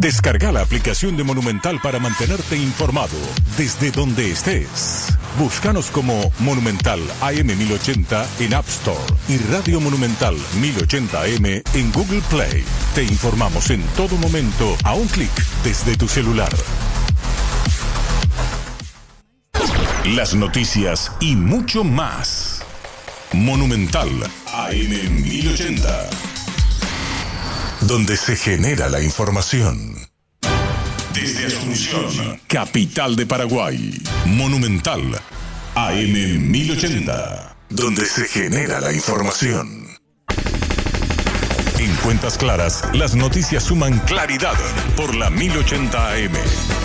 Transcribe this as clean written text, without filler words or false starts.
Descarga la aplicación de Monumental para mantenerte informado desde donde estés. Búscanos como Monumental AM 1080 en App Store y Radio Monumental 1080 AM en Google Play. Te informamos en todo momento a un clic desde tu celular. Las noticias y mucho más. Monumental AM 1080. Donde se genera la información. Desde Asunción, capital de Paraguay. Monumental AM 1080. Donde se genera la información. En Cuentas Claras, las noticias suman claridad por la 1080 AM.